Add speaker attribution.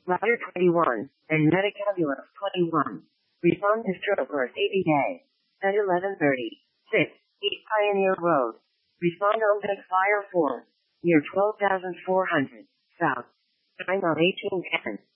Speaker 1: Ladder 21, and Metacabulous 21. Respond to stroke or ABA. At 11:30. 6. East Pioneer Road. Respond on Big Fire 4. Near 12,400. South. Time on 1810.